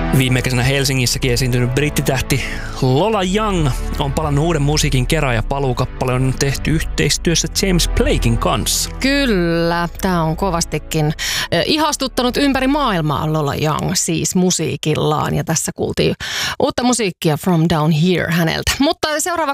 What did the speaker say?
Viime kesänä Helsingissäkin esiintynyt brittitähti Lola Young on palannut uuden musiikin kerran ja paluukappale on tehty yhteistyössä James Blaken kanssa. Kyllä, tämä on kovastikin ihastuttanut ympäri maailmaa Lola Young siis musiikillaan ja tässä kuultiin uutta musiikkia From Down Here häneltä. Mutta seuraava